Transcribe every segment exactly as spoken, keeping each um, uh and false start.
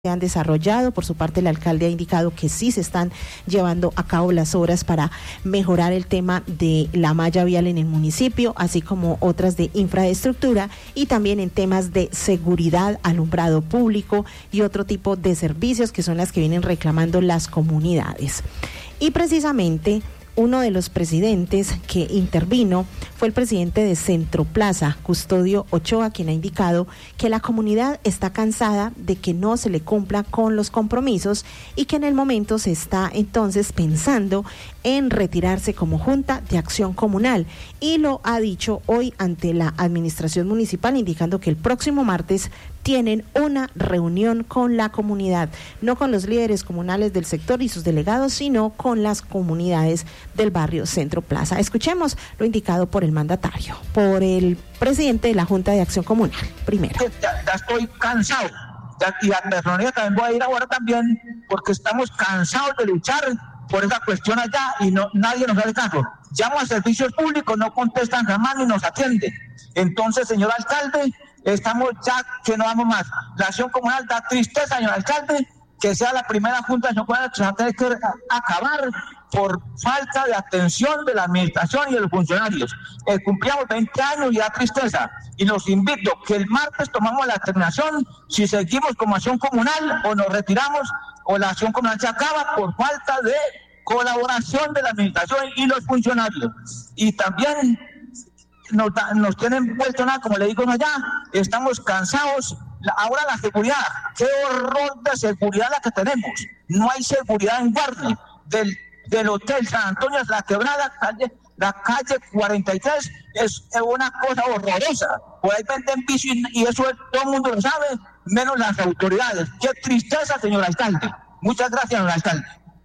se han desarrollado. Por su parte, el alcalde ha indicado que sí se están llevando a cabo las obras para mejorar el tema de la malla vial en el municipio, así como otras de infraestructura y también en temas de seguridad, alumbrado público y otro tipo de servicios que son las que vienen reclamando las comunidades. Y precisamente uno de los presidentes que intervino fue el presidente de Centro Plaza, Custodio Ochoa, quien ha indicado que la comunidad está cansada de que no se le cumpla con los compromisos y que en el momento se está entonces pensando en retirarse como Junta de Acción Comunal, y lo ha dicho hoy ante la administración municipal, indicando que el próximo martes tienen una reunión con la comunidad, no con los líderes comunales del sector y sus delegados, sino con las comunidades del barrio Centro Plaza. Escuchemos lo indicado por el mandatario, por el presidente de la Junta de Acción Comunal. Primero. Ya, ya estoy cansado, ya, y a personalidad también voy a ir ahora también, porque estamos cansados de luchar por esa cuestión allá y no nadie nos hace caso. Llamo a servicios públicos, no contestan jamás ni nos atienden. Entonces, señor alcalde, estamos ya que no vamos más. La acción comunal da tristeza, señor alcalde, que sea la primera junta de acción comunal que se va a tener que acabar por falta de atención de la administración y de los funcionarios. Eh, cumplíamos veinte años y da tristeza. Y los invito que el martes tomamos la determinación si seguimos como acción comunal o nos retiramos o la acción comunal se acaba por falta de colaboración de la administración y los funcionarios. Y también nos, nos tienen puesto nada, como le digo allá, estamos cansados. Ahora la seguridad, qué horror de seguridad la que tenemos. No hay seguridad en guardia. Del, del Hotel San Antonio a la Quebrada, calle, la calle cuarenta y tres, es una cosa horrorosa. Por ahí venden piso y, y eso es, todo el mundo lo sabe, menos las autoridades. Qué tristeza, señor alcalde. Muchas gracias, señor alcalde.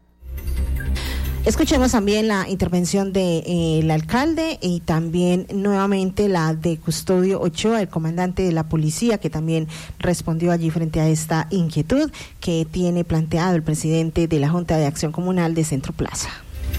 Escuchemos también la intervención del de, eh, alcalde y también nuevamente la de Custodio Ochoa, el comandante de la policía, que también respondió allí frente a esta inquietud que tiene planteado el presidente de la Junta de Acción Comunal de Centro Plaza.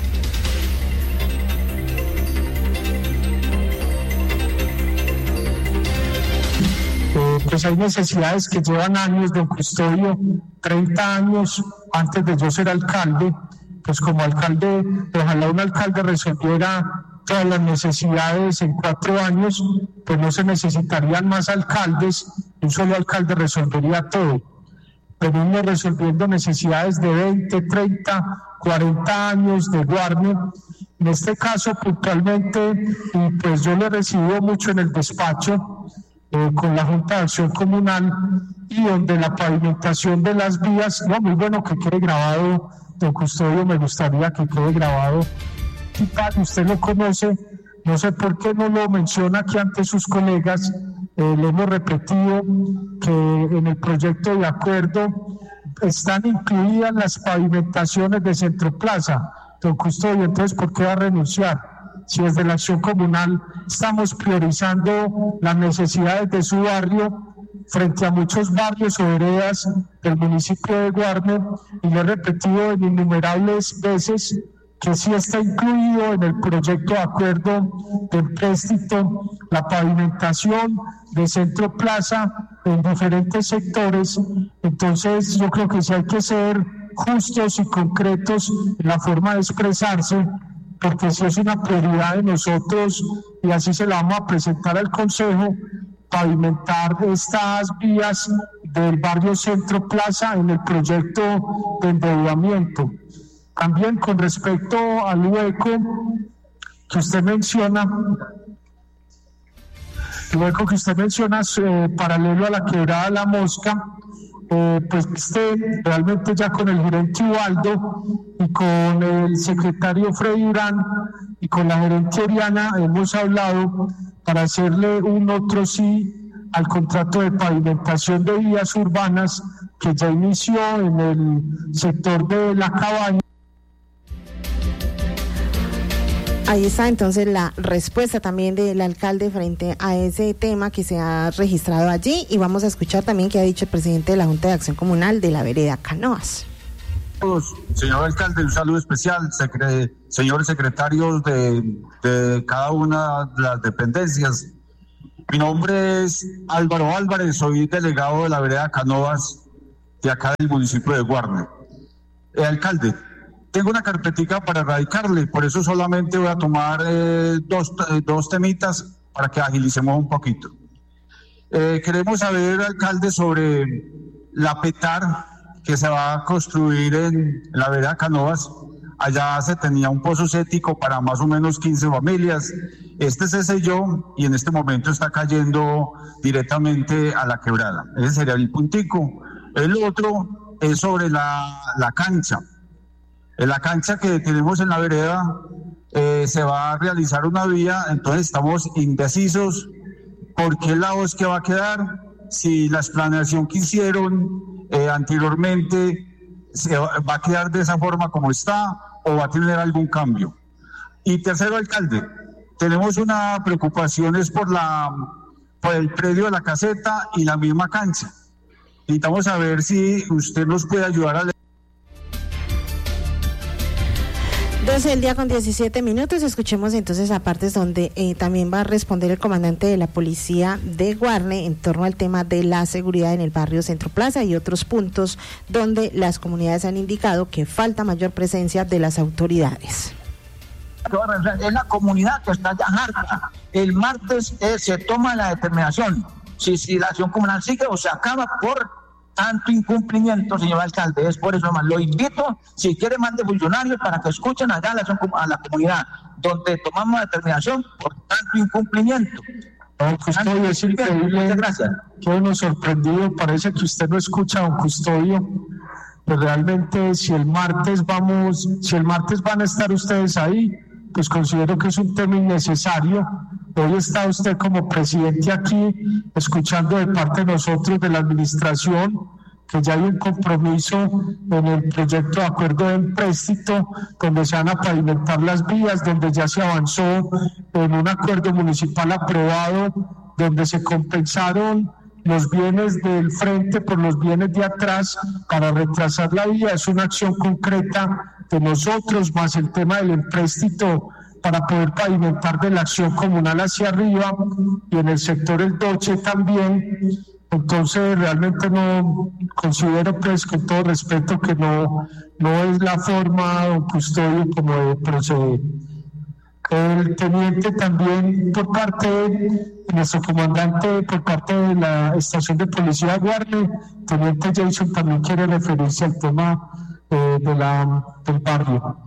Eh, pues hay necesidades que llevan años, don Custodio, treinta años antes de yo ser alcalde. Pues como alcalde, ojalá un alcalde resolviera todas las necesidades en cuatro años, pues no se necesitarían más alcaldes, un solo alcalde resolvería todo. Pero uno resolviendo necesidades de veinte, treinta, cuarenta años de guardia. En este caso puntualmente, y pues yo le recibo mucho en el despacho eh, con la Junta de Acción Comunal, y donde la pavimentación de las vías, no, muy bueno que quede grabado, don Custodio, me gustaría que quede grabado. Usted lo conoce, no sé por qué no lo menciona aquí ante sus colegas. Eh, le hemos repetido que en el proyecto de acuerdo están incluidas las pavimentaciones de Centro Plaza, don Custodio. Entonces, ¿por qué va a renunciar? Si desde la acción comunal estamos priorizando las necesidades de su barrio frente a muchos barrios o veredas del municipio de Guarne, y lo he repetido en innumerables veces que sí está incluido en el proyecto de acuerdo de empréstito la pavimentación de Centro Plaza en diferentes sectores. Entonces yo creo que sí hay que ser justos y concretos en la forma de expresarse, porque sí es una prioridad de nosotros y así se la vamos a presentar al Consejo, pavimentar estas vías del barrio Centro Plaza en el proyecto de endeudamiento. También con respecto al hueco que usted menciona, el hueco que usted menciona eh, paralelo a la Quebrada La Mosca, eh, pues este realmente ya con el gerente Ubaldo y con el secretario Freddy Durán y con la gerente Oriana hemos hablado para hacerle un otro sí al contrato de pavimentación de vías urbanas que ya inició en el sector de La Cabaña. Ahí está entonces la respuesta también del alcalde frente a ese tema que se ha registrado allí, y vamos a escuchar también qué ha dicho el presidente de la Junta de Acción Comunal de la vereda Canoas. Señor alcalde, un saludo especial, secre, señores secretarios de, de cada una de las dependencias. Mi nombre es Álvaro Álvarez, soy delegado de la vereda Canoas de acá del municipio de Guarne. Eh, alcalde, tengo una carpetica para erradicarle, por eso solamente voy a tomar eh, dos, eh, dos temitas para que agilicemos un poquito. Eh, queremos saber, alcalde, sobre la PETAR que se va a construir en la vereda Canovas. Allá se tenía un pozo séptico para más o menos quince familias. Este se selló y en este momento está cayendo directamente a la quebrada. Ese sería el puntico. El otro es sobre la, la cancha. En la cancha que tenemos en la vereda eh, se va a realizar una vía, entonces estamos indecisos por qué lado es que va a quedar, si la explanación que hicieron eh, anteriormente se va, va a quedar de esa forma como está o va a tener algún cambio. Y tercero, alcalde, tenemos una preocupación es por, la, por el predio de la caseta y la misma cancha. Necesitamos saber si usted nos puede ayudar a... doce del día con diecisiete minutos, escuchemos entonces a partes donde eh, también va a responder el comandante de la policía de Guarne en torno al tema de la seguridad en el barrio Centro Plaza y otros puntos donde las comunidades han indicado que falta mayor presencia de las autoridades. Es la comunidad que está ya harta. El martes eh, se toma la determinación si, si la acción comunal sigue o se acaba por tanto incumplimiento, señor alcalde. Es por eso más lo invito, si quiere más de funcionarios para que escuchen allá a la, a la comunidad, donde tomamos la determinación por tanto incumplimiento. Don Custodio, es increíble. Muchas gracias. Qué uno sorprendido, parece que usted no escucha a don Custodio, pero realmente si el martes vamos, si el martes van a estar ustedes ahí, pues considero que es un tema innecesario. Hoy está usted como presidente aquí, escuchando de parte de nosotros, de la administración, que ya hay un compromiso en el proyecto de acuerdo de empréstito, donde se van a pavimentar las vías, donde ya se avanzó en un acuerdo municipal aprobado, donde se compensaron los bienes del frente por los bienes de atrás para retrasar la vía. Es una acción concreta de nosotros, más el tema del empréstito para poder pavimentar de la acción comunal hacia arriba y en el sector El Doche también. Entonces realmente no considero, pues con todo respeto, que no, no es la forma, don Custodio, como de proceder. El teniente también por parte de nuestro comandante, por parte de la estación de policía de Guarne, teniente Jason también quiere referirse al tema eh, de la, del barrio.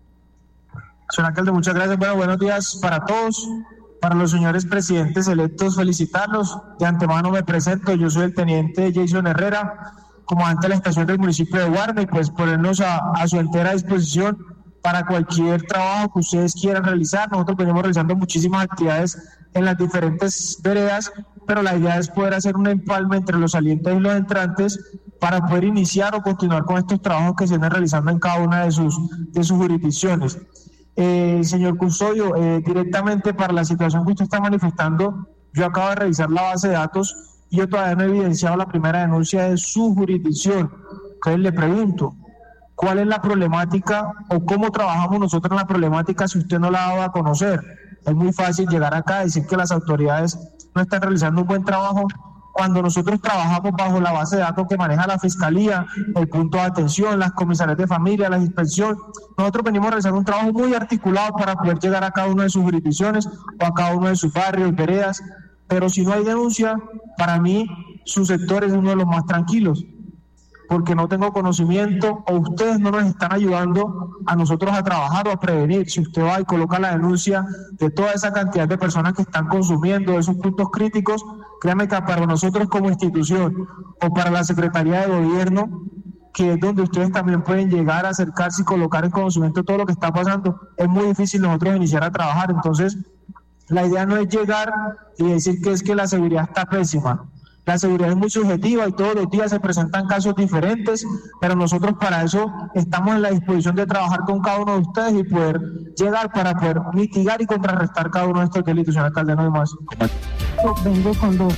Señor alcalde, muchas gracias. Bueno, buenos días para todos. Para los señores presidentes electos, felicitarlos. De antemano me presento, yo soy el teniente Jason Herrera, comandante de la estación del municipio de Guarne, y pues ponernos a, a su entera disposición para cualquier trabajo que ustedes quieran realizar. Nosotros venimos realizando muchísimas actividades en las diferentes veredas, pero la idea es poder hacer un empalme entre los salientes y los entrantes para poder iniciar o continuar con estos trabajos que se vienen realizando en cada una de sus, de sus jurisdicciones. Eh, señor Custodio, eh, directamente para la situación que usted está manifestando, yo acabo de revisar la base de datos y yo todavía no he evidenciado la primera denuncia de su jurisdicción. Entonces le pregunto, ¿cuál es la problemática o cómo trabajamos nosotros en la problemática si usted no la ha dado a conocer? Es muy fácil llegar acá y decir que las autoridades no están realizando un buen trabajo cuando nosotros trabajamos bajo la base de datos que maneja la Fiscalía, el punto de atención, las comisarías de familia, la inspección. Nosotros venimos a realizar un trabajo muy articulado para poder llegar a cada una de sus jurisdicciones o a cada uno de sus barrios, veredas, pero si no hay denuncia, para mí su sector es uno de los más tranquilos, porque no tengo conocimiento o ustedes no nos están ayudando a nosotros a trabajar o a prevenir. Si usted va y coloca la denuncia de toda esa cantidad de personas que están consumiendo esos puntos críticos, créanme que para nosotros como institución o para la Secretaría de Gobierno, que es donde ustedes también pueden llegar a acercarse y colocar en conocimiento todo lo que está pasando, es muy difícil nosotros iniciar a trabajar. Entonces, la idea no es llegar y decir que es que la seguridad está pésima. La seguridad es muy subjetiva y todos los días se presentan casos diferentes, pero nosotros para eso estamos en la disposición de trabajar con cada uno de ustedes y poder llegar para poder mitigar y contrarrestar cada uno de estos delitos. Señor alcalde, no hay más. Vengo con dos.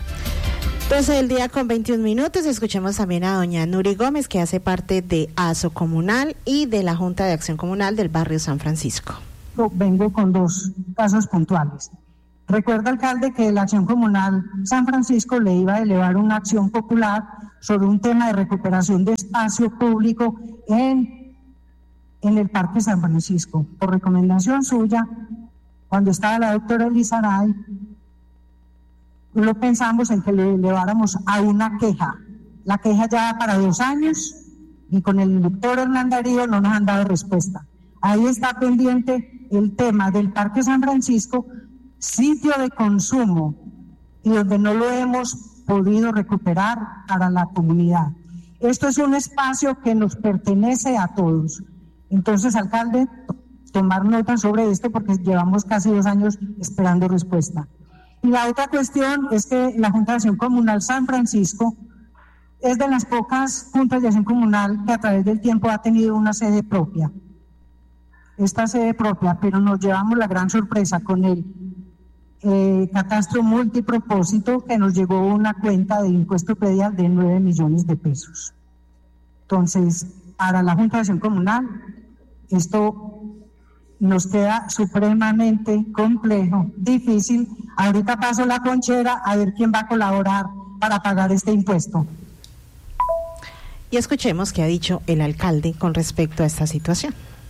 doce del día con veintiún minutos, escuchemos también a doña Nuri Gómez, que hace parte de ASO Comunal y de la Junta de Acción Comunal del barrio San Francisco. Vengo con dos casos puntuales. Recuerda, alcalde, que la Acción Comunal San Francisco le iba a elevar una acción popular sobre un tema de recuperación de espacio público en, en el Parque San Francisco. Por recomendación suya, cuando estaba la doctora Lizaray, lo pensamos en que le eleváramos a una queja. La queja ya va para dos años y con el doctor Hernán Darío no nos han dado respuesta. Ahí está pendiente el tema del Parque San Francisco, sitio de consumo, y donde no lo hemos podido recuperar para la comunidad. Esto es un espacio que nos pertenece a todos. Entonces, alcalde, tomar nota sobre esto porque llevamos casi dos años esperando respuesta. Y la otra cuestión es que la Junta de Acción Comunal San Francisco es de las pocas juntas de acción comunal que a través del tiempo ha tenido una sede propia. Esta sede propia, pero nos llevamos la gran sorpresa con el eh, catastro multipropósito que nos llegó una cuenta de impuesto predial de nueve millones de pesos. Entonces, para la Junta de Acción Comunal, esto nos queda supremamente complejo, difícil. Ahorita paso la conchera a ver quién va a colaborar para pagar este impuesto. Y escuchemos qué ha dicho el alcalde con respecto a esta situación.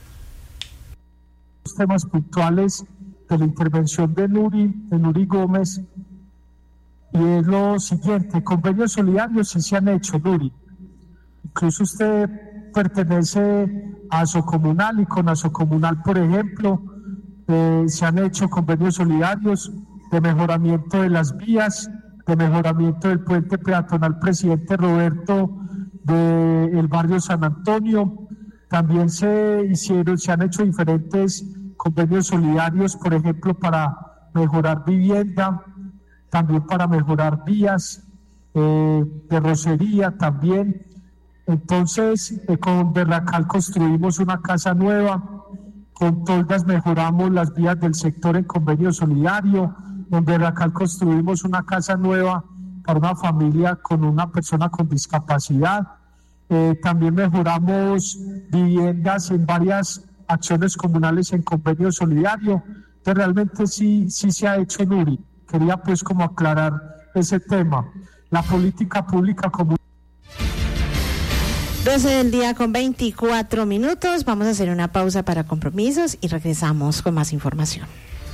Los temas puntuales de la intervención de Nuri, de Nuri Gómez, y es lo siguiente: convenios solidarios sí se han hecho, Nuri. Incluso usted pertenece a Asocomunal y con Asocomunal, por ejemplo, eh, se han hecho convenios solidarios de mejoramiento de las vías, de mejoramiento del puente peatonal Presidente Roberto del barrio San Antonio. También se hicieron, se han hecho diferentes convenios solidarios, por ejemplo, para mejorar vivienda, también para mejorar vías, eh, de rocería también. Entonces, eh, con Berracal construimos una casa nueva, con Toldas mejoramos las vías del sector en convenio solidario, en Berracal construimos una casa nueva para una familia con una persona con discapacidad. Eh, también mejoramos viviendas en varias acciones comunales en convenio solidario. Entonces, realmente sí, sí se ha hecho, Nuri. Quería pues como aclarar ese tema. La política pública común. doce del día con veinticuatro minutos. Vamos a hacer una pausa para compromisos y regresamos con más información.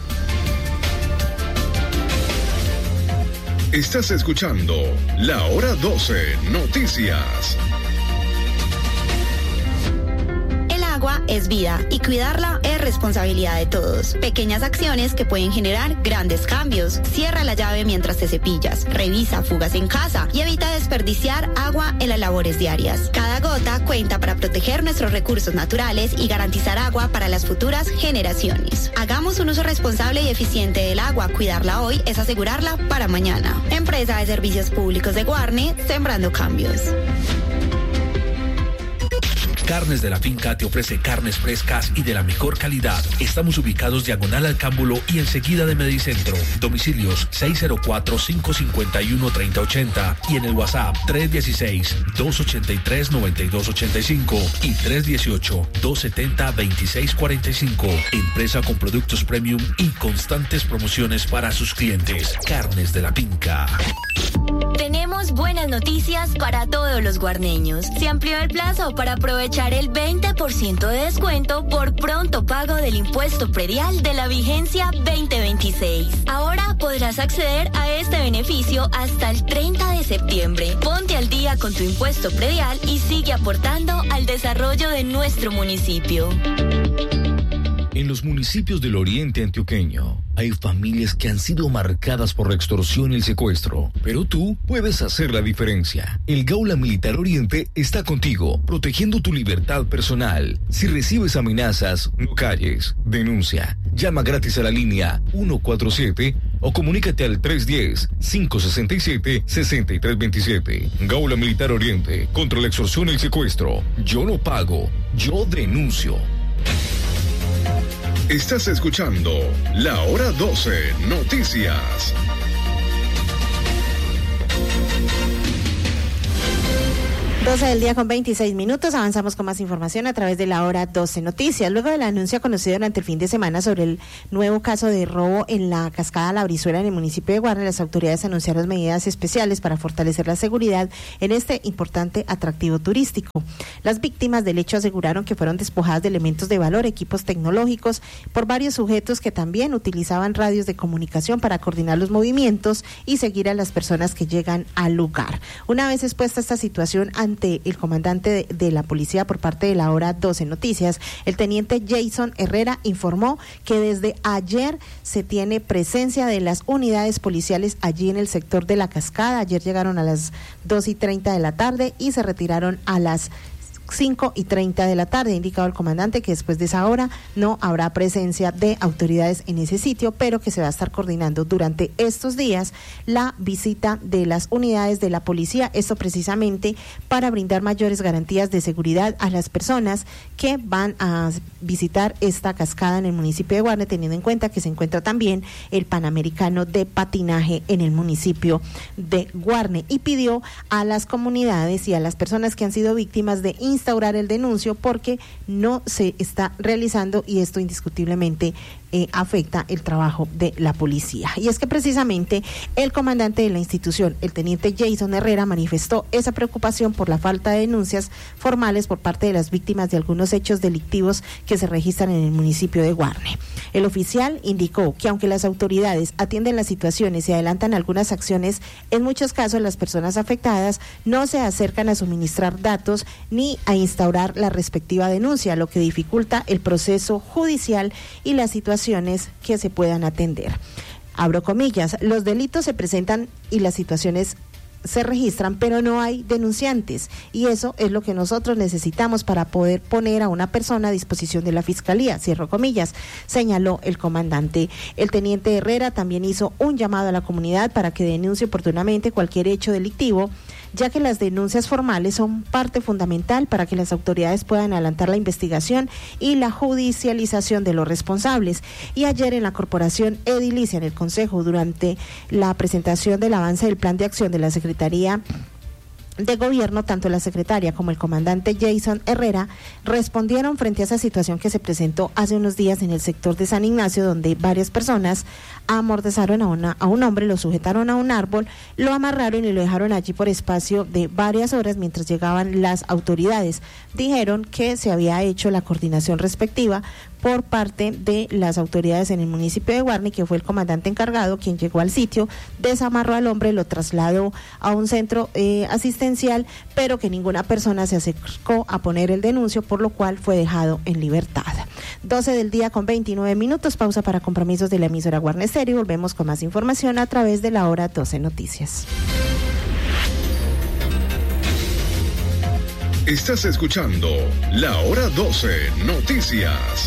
Estás escuchando La Hora doce Noticias. Es vida y cuidarla es responsabilidad de todos. Pequeñas acciones que pueden generar grandes cambios. Cierra la llave mientras te cepillas, revisa fugas en casa y evita desperdiciar agua en las labores diarias. Cada gota cuenta para proteger nuestros recursos naturales y garantizar agua para las futuras generaciones. Hagamos un uso responsable y eficiente del agua. Cuidarla hoy es asegurarla para mañana. Empresa de Servicios Públicos de Guarne, sembrando cambios. Carnes de la Finca te ofrece carnes frescas y de la mejor calidad. Estamos ubicados diagonal al Cámbulo y enseguida de Medicentro. Domicilios seis cero cuatro, cinco cinco uno, tres cero ocho cero y en el WhatsApp tres uno seis, dos ocho tres, nueve dos ocho cinco y tres uno ocho, dos siete cero, dos seis cuatro cinco. Empresa con productos premium y constantes promociones para sus clientes. Carnes de la Finca. Tenemos buenas noticias para todos los guarneños. Se amplió el plazo para aprovechar el veinte por ciento de descuento por pronto pago del impuesto predial de la vigencia veinte veintiséis. Ahora podrás acceder a este beneficio hasta el treinta de septiembre. Ponte al día con tu impuesto predial y sigue aportando al desarrollo de nuestro municipio. En los municipios del oriente antioqueño hay familias que han sido marcadas por la extorsión y el secuestro, pero tú puedes hacer la diferencia. El Gaula Militar Oriente está contigo, protegiendo tu libertad personal. Si recibes amenazas, no calles, denuncia. Llama gratis a la línea ciento cuarenta y siete o comunícate al tres uno cero, cinco seis siete, seis tres dos siete. Gaula Militar Oriente, contra la extorsión y el secuestro. Yo no pago, yo denuncio. Estás escuchando La Hora doce Noticias. doce del día con veintiséis minutos, avanzamos con más información a través de la hora doce Noticias. Luego del anuncio conocido durante el fin de semana sobre el nuevo caso de robo en la cascada La Brizuela en el municipio de Guarne, las autoridades anunciaron medidas especiales para fortalecer la seguridad en este importante atractivo turístico. Las víctimas del hecho aseguraron que fueron despojadas de elementos de valor, equipos tecnológicos, por varios sujetos que también utilizaban radios de comunicación para coordinar los movimientos y seguir a las personas que llegan al lugar. Una vez expuesta esta situación ante el comandante de, de la policía por parte de la hora doce Noticias, el teniente Jason Herrera informó que desde ayer se tiene presencia de las unidades policiales allí en el sector de la cascada. Ayer llegaron a las dos y treinta de la tarde y se retiraron a las cinco y treinta de la tarde. Ha indicado el comandante que después de esa hora no habrá presencia de autoridades en ese sitio, pero que se va a estar coordinando durante estos días la visita de las unidades de la policía, esto precisamente para brindar mayores garantías de seguridad a las personas que van a visitar esta cascada en el municipio de Guarne, teniendo en cuenta que se encuentra también el Panamericano de Patinaje en el municipio de Guarne, y pidió a las comunidades y a las personas que han sido víctimas de instaurar el denuncio porque no se está realizando, y esto indiscutiblemente eh, afecta el trabajo de la policía. Y es que precisamente el comandante de la institución, el teniente Jason Herrera, manifestó esa preocupación por la falta de denuncias formales por parte de las víctimas de algunos hechos delictivos que se registran en el municipio de Guarne. El oficial indicó que aunque las autoridades atienden las situaciones y adelantan algunas acciones, en muchos casos las personas afectadas no se acercan a suministrar datos ni a instaurar la respectiva denuncia, lo que dificulta el proceso judicial y las situaciones que se puedan atender. Abro comillas, los delitos se presentan y las situaciones se registran, pero no hay denunciantes, y eso es lo que nosotros necesitamos para poder poner a una persona a disposición de la fiscalía, cierro comillas, señaló el comandante. El teniente Herrera también hizo un llamado a la comunidad para que denuncie oportunamente cualquier hecho delictivo, ya que las denuncias formales son parte fundamental para que las autoridades puedan adelantar la investigación y la judicialización de los responsables. Y ayer en la Corporación Edilicia, en el Consejo, durante la presentación del avance del plan de acción de la Secretaría de Gobierno, tanto la secretaria como el comandante Jason Herrera respondieron frente a esa situación que se presentó hace unos días en el sector de San Ignacio, donde varias personas amordazaron a, una, a un hombre, lo sujetaron a un árbol, lo amarraron y lo dejaron allí por espacio de varias horas mientras llegaban las autoridades. Dijeron que se había hecho la coordinación respectiva por parte de las autoridades en el municipio de Guarne, que fue el comandante encargado quien llegó al sitio, desamarró al hombre, lo trasladó a un centro eh, asistencial, pero que ninguna persona se acercó a poner el denuncio, por lo cual fue dejado en libertad. doce del día con veintinueve minutos, pausa para compromisos de la emisora Guarne Stereo, y volvemos con más información a través de la hora doce Noticias. Estás escuchando La Hora doce Noticias.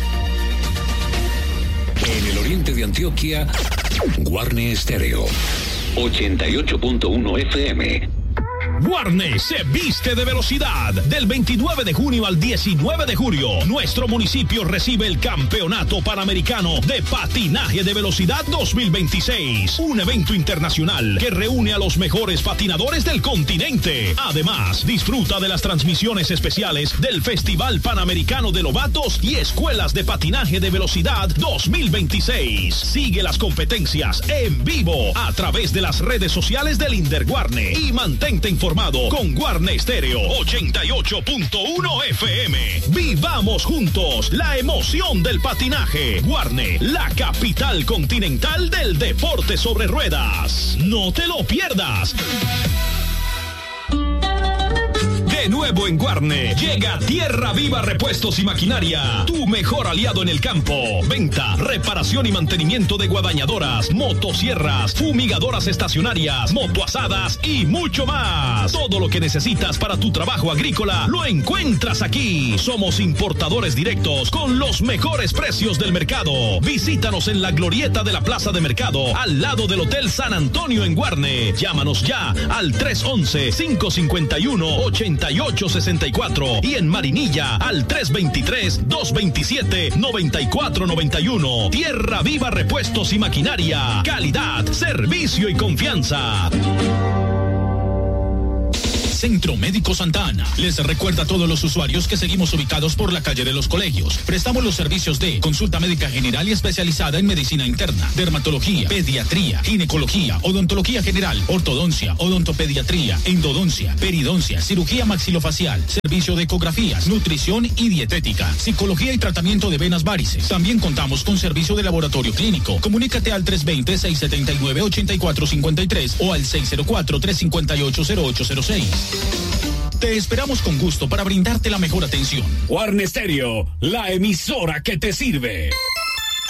En el oriente de Antioquia, Guarne Stereo, ochenta y ocho punto uno F M. Guarne se viste de velocidad. Del veintinueve de junio al diecinueve de julio, nuestro municipio recibe el Campeonato Panamericano de Patinaje de Velocidad dos mil veintiséis, un evento internacional que reúne a los mejores patinadores del continente. Además, disfruta de las transmisiones especiales del Festival Panamericano de Novatos y Escuelas de Patinaje de Velocidad dos mil veintiséis. Sigue las competencias en vivo a través de las redes sociales del Inder Guarne y mantente informado con Guarne Stereo ochenta y ocho punto uno F M. Vivamos juntos la emoción del patinaje. Guarne, la capital continental del deporte sobre ruedas. No te lo pierdas. De nuevo en Guarne, llega Tierra Viva Repuestos y Maquinaria, tu mejor aliado en el campo. Venta, reparación y mantenimiento de guadañadoras, motosierras, fumigadoras estacionarias, motoasadas y mucho más. Todo lo que necesitas para tu trabajo agrícola lo encuentras aquí. Somos importadores directos con los mejores precios del mercado. Visítanos en la glorieta de la Plaza de Mercado, al lado del Hotel San Antonio en Guarne. Llámanos ya al tres once, cinco cincuenta y uno, ochenta y ocho sesenta y cuatro y en Marinilla al tres veintitrés, dos veintisiete, noventa y cuatro noventa y uno. Tierra Viva Repuestos y Maquinaria. Calidad, servicio y confianza. Centro Médico Santa Ana. Les recuerda a todos los usuarios que seguimos ubicados por la calle de los Colegios. Prestamos los servicios de consulta médica general y especializada en medicina interna, dermatología, pediatría, ginecología, odontología general, ortodoncia, odontopediatría, endodoncia, peridoncia, cirugía maxilofacial, servicio de ecografías, nutrición y dietética, psicología y tratamiento de venas varices. También contamos con servicio de laboratorio clínico. Comunícate al tres dos cero, seis siete nueve, ocho cuatro cinco tres o al seis cero cuatro, tres cinco ocho, cero ocho cero seis. Te esperamos con gusto para brindarte la mejor atención. Guarne Stereo, la emisora que te sirve.